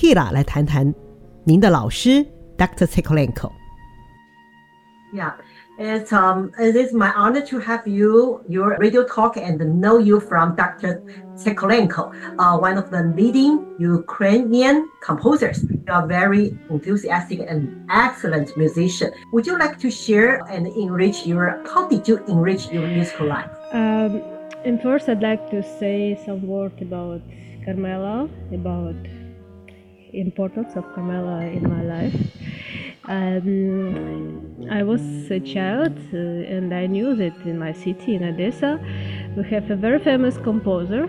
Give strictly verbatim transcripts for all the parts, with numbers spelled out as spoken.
Kira 来谈谈您的老师 Doctor Tsykolenko。Yeah, it's um, it is my honor to have you, your radio talk, and know you from Doctor Tsykolenko, uh, one of the leading Ukrainian composers. You are very enthusiastic and excellent musician. Would you like to share and enrich your? How did you enrich your musical life? Um, and first, I'd like to say some words about Carmela, about importance of Carmela in my life. Um, I was a child uh, and I knew that in my city, in Odessa, we have a very famous composer.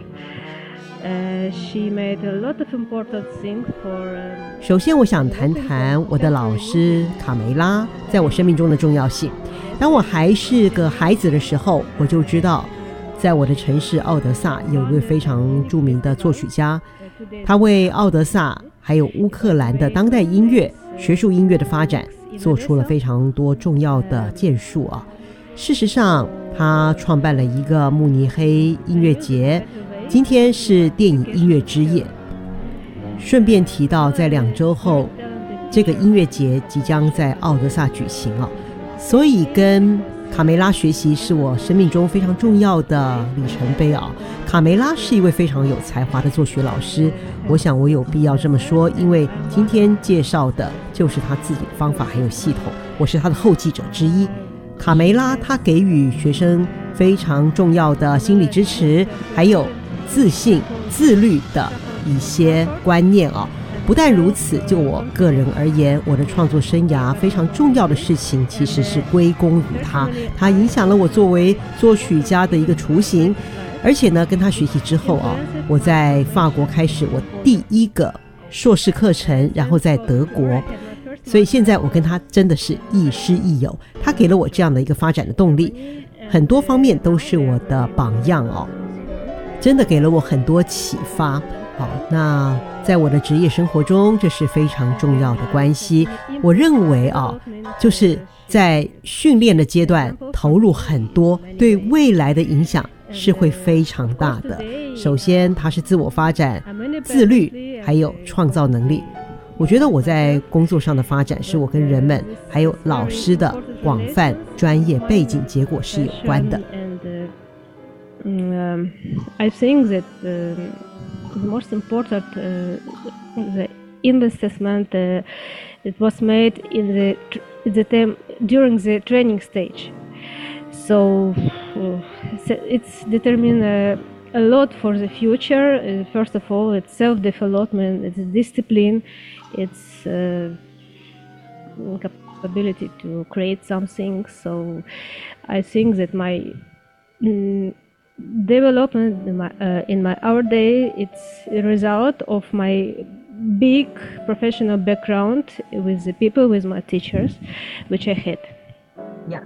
Uh, she made a lot of important things for... Um, 首先我想谈谈我的老师卡梅拉在我生命中的重要性。当我还是个孩子的时候，我就知道在我的城市奥德萨有一位非常著名的作曲家，他为奥德萨还有乌克兰的当代音乐、学术音乐的发展做出了非常多重要的建树啊。事实上，他创办了一个慕尼黑音乐节，今天是电影音乐之夜。顺便提到，在两周后，这个音乐节即将在奥德萨举行啊，所以跟卡梅拉学习是我生命中非常重要的里程碑啊。卡梅拉是一位非常有才华的作曲老师，我想我有必要这么说，因为今天介绍的就是他自己的方法还有系统，我是他的后继者之一。卡梅拉他给予学生非常重要的心理支持，还有自信、自律的一些观念啊。不但如此，就我个人而言，我的创作生涯非常重要的事情其实是归功于他，他影响了我作为作曲家的一个雏形。而且呢，跟他学习之后啊，我在法国开始我第一个硕士课程，然后在德国，所以现在我跟他真的是亦师亦友，他给了我这样的一个发展的动力，很多方面都是我的榜样哦，真的给了我很多启发。好，那在我的职业生活中，这是非常重要的关系。我认为啊，就是在训练的阶段投入很多，对未来的影响是会非常大的。首先，它是自我发展、自律，还有创造能力。我觉得我在工作上的发展，是我跟人们还有老师的广泛专业背景结果是有关的。 Um, I think that uh, the most important uh, the investment uh, it was made in the the time during the training stage. So uh, it's determined uh, a lot for the future. Uh, first of all, it's self-development, it's discipline, it's uh, capability to create something. So I think that my mm, development in my, uh, in my our day, it's a result of my big professional background with the people, with my teachers, which I had. Yeah.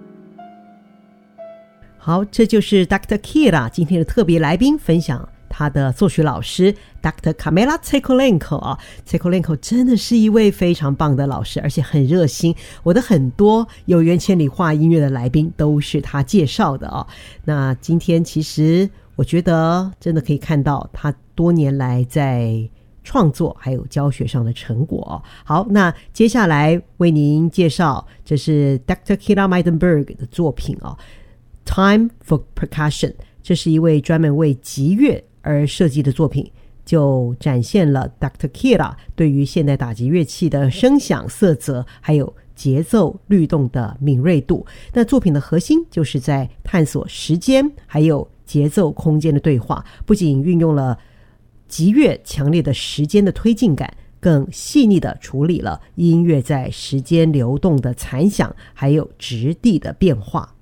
好，这就是 Doctor Kira 今天的特别来宾分享他的作曲老师 Doctor Carmela Tsykolenko 啊 Tsykolenko 真的是一位非常棒的老师，而且很热心。我的很多有缘千里画音乐的来宾都是他介绍的啊。那今天其实我觉得真的可以看到他多年来在创作还有教学上的成果。好，那接下来为您介绍，这是 Doctor Kira Meidenberg 的作品啊 Time for Percussion， 这是一位专门为击乐而设计的作品，就展现了 Doctor Kira 对于现代打击乐器的声响、色泽还有节奏律动的敏锐度。那作品的核心就是在探索时间还有节奏空间的对话，不仅运用了击乐强烈的时间的推进感，更细腻地处理了音乐在时间流动的残响还有质地的变化。